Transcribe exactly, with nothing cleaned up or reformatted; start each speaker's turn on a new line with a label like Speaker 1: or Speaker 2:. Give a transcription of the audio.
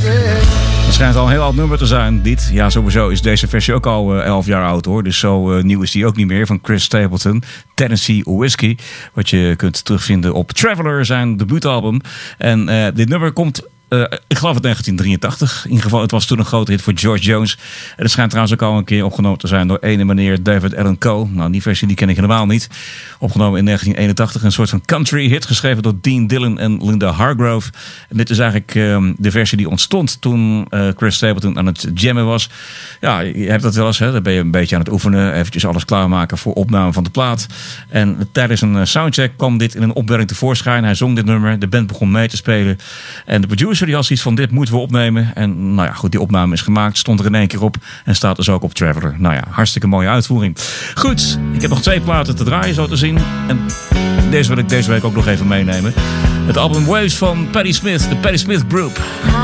Speaker 1: Het schijnt al een heel oud nummer te zijn, dit. Ja, sowieso is deze versie ook al uh, elf jaar oud, hoor. Dus zo uh, nieuw is die ook niet meer. Van Chris Stapleton, Tennessee Whiskey. Wat je kunt terugvinden op Traveler, zijn debuutalbum. En uh, dit nummer komt... Uh, ik geloof het negentien drieëntachtig. In ieder geval, het was toen een grote hit voor George Jones. En het schijnt trouwens ook al een keer opgenomen te zijn door ene meneer David Allan Coe. Nou, die versie die ken ik helemaal niet. Opgenomen in negentien eenentachtig. Een soort van country hit, geschreven door Dean Dillon en Linda Hargrove. En dit is eigenlijk um, de versie die ontstond toen uh, Chris Stapleton aan het jammen was. Ja, je hebt dat wel eens, hè? Dan ben je een beetje aan het oefenen. Eventjes alles klaarmaken voor opname van de plaat. En tijdens een soundcheck kwam dit in een opwerking tevoorschijn. Hij zong dit nummer. De band begon mee te spelen. En de producer die had zoiets van, dit moeten we opnemen. En nou ja, goed, die opname is gemaakt. Stond er in één keer op. En staat dus ook op Traveler. Nou ja, hartstikke mooie uitvoering. Goed, ik heb nog twee platen te draaien, zo te zien. En deze wil ik deze week ook nog even meenemen. Het album Waves van Patti Smith. De Patti Smith Group.